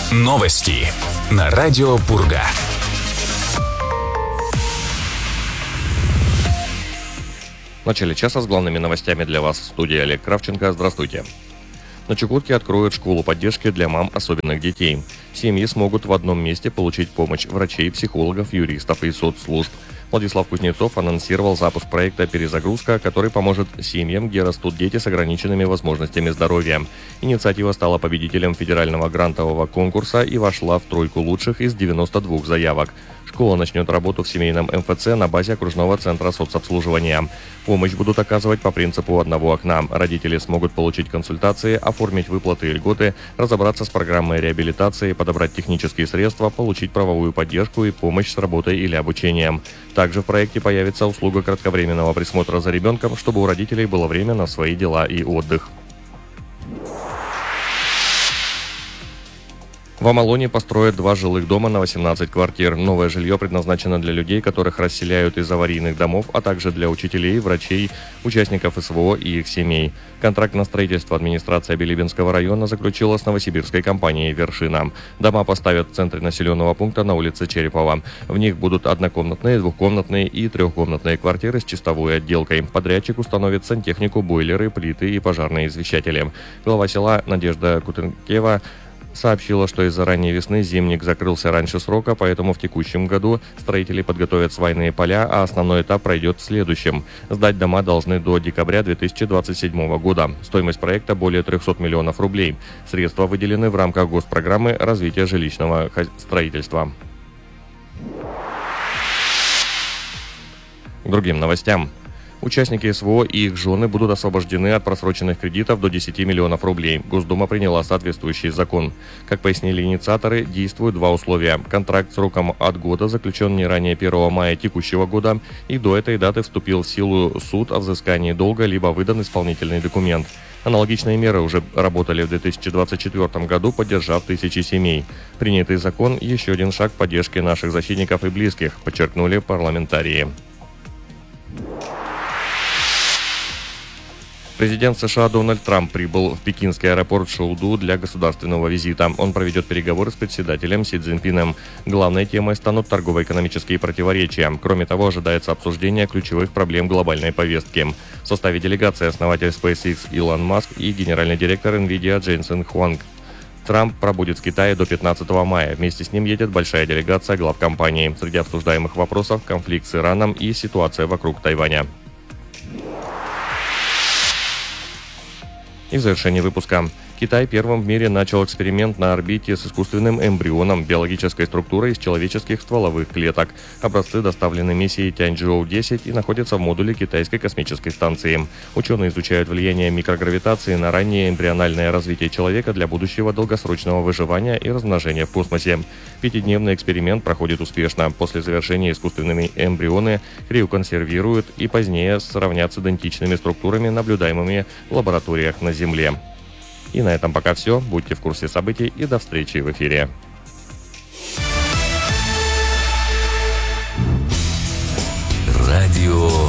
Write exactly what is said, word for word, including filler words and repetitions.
Новости на радио Пурга. В начале часа с главными новостями для вас в студии Олег Кравченко. Здравствуйте. На Чукотке откроют школу поддержки для мам особенных детей. Семьи смогут в одном месте получить помощь врачей, психологов, юристов и соцслужб. Владислав Кузнецов анонсировал запуск проекта «Перезагрузка», который поможет семьям, где растут дети с ограниченными возможностями здоровья. Инициатива стала победителем федерального грантового конкурса и вошла в тройку лучших из девяноста двух заявок. Школа начнет работу в семейном эм эф цэ на базе окружного центра соцобслуживания. Помощь будут оказывать по принципу одного окна. Родители смогут получить консультации, оформить выплаты и льготы, разобраться с программой реабилитации, подобрать технические средства, получить правовую поддержку и помощь с работой или обучением. Также в проекте появится услуга кратковременного присмотра за ребенком, чтобы у родителей было время на свои дела и отдых. В Амалоне построят два жилых дома на восемнадцать квартир. Новое жилье предназначено для людей, которых расселяют из аварийных домов, а также для учителей, врачей, участников эс вэ о и их семей. Контракт на строительство администрация Билибинского района заключила с новосибирской компанией «Вершина». Дома поставят в центре населенного пункта на улице Черепова. В них будут однокомнатные, двухкомнатные и трехкомнатные квартиры с чистовой отделкой. Подрядчик установит сантехнику, бойлеры, плиты и пожарные извещатели. Глава села Надежда Кутенкева сообщила, что из-за ранней весны зимник закрылся раньше срока, поэтому в текущем году строители подготовят свайные поля, а основной этап пройдет в следующем. Сдать дома должны до декабря две тысячи двадцать седьмого года. Стоимость проекта более триста миллионов рублей. Средства выделены в рамках госпрограммы развития жилищного строительства. К другим новостям. Участники эс вэ о и их жены будут освобождены от просроченных кредитов до десяти миллионов рублей. Госдума приняла соответствующий закон. Как пояснили инициаторы, действуют два условия. Контракт сроком от года заключен не ранее первого мая текущего года, и до этой даты вступил в силу суд о взыскании долга, либо выдан исполнительный документ. Аналогичные меры уже работали в две тысячи двадцать четвёртом году, поддержав тысячи семей. Принятый закон – еще один шаг поддержки наших защитников и близких, подчеркнули парламентарии. Президент США Дональд Трамп прибыл в пекинский аэропорт Шоуду для государственного визита. Он проведет переговоры с председателем Си Цзиньпином. Главной темой станут торгово-экономические противоречия. Кроме того, ожидается обсуждение ключевых проблем глобальной повестки. В составе делегации основатель SpaceX Илон Маск и генеральный директор NVIDIA Дженсен Хуанг. Трамп пробудет в Китае до пятнадцатого мая. Вместе с ним едет большая делегация глав компании. Среди обсуждаемых вопросов конфликт с Ираном и ситуация вокруг Тайваня. И в завершении выпуска. Китай первым в мире начал эксперимент на орбите с искусственным эмбрионом биологической структурой из человеческих стволовых клеток. Образцы доставлены миссией Тяньчжоу десять и находятся в модуле китайской космической станции. Ученые изучают влияние микрогравитации на раннее эмбриональное развитие человека для будущего долгосрочного выживания и размножения в космосе. Пятидневный эксперимент проходит успешно. После завершения искусственными эмбрионы криоконсервируют и позднее сравнят с идентичными структурами, наблюдаемыми в лабораториях на Земле. И на этом пока все. Будьте в курсе событий и до встречи в эфире. Радио